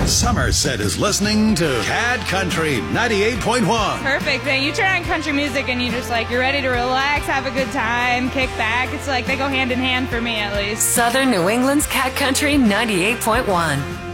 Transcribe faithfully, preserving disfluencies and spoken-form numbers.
Somerset is listening to Cat Country ninety-eight point one. Perfect. Then you turn on country music and you just like, you're ready to relax, have a good time, kick back. It's like they go hand in hand for me at least. Southern New England's Cat Country ninety-eight point one.